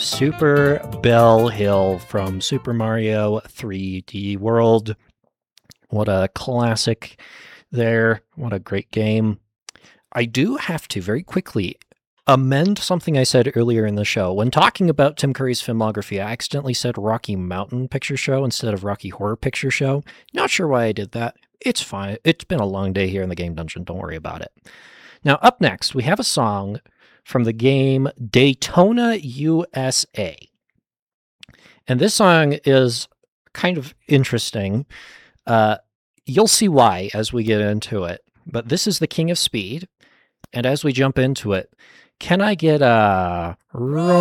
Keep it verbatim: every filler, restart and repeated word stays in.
Super Bell Hill from Super Mario three D World. What a classic there. What a great game. I do have to very quickly amend something I said earlier in the show. When talking about Tim Curry's filmography, I accidentally said Rocky Mountain Picture Show instead of Rocky Horror Picture Show. Not sure why I did that. It's fine. It's been a long day here in the game dungeon. Don't worry about it. Now, up next, we have a song from the game Daytona U S A. And this song is kind of interesting. Uh, you'll see why as we get into it. But this is the King of Speed. And as we jump into it, can I get a...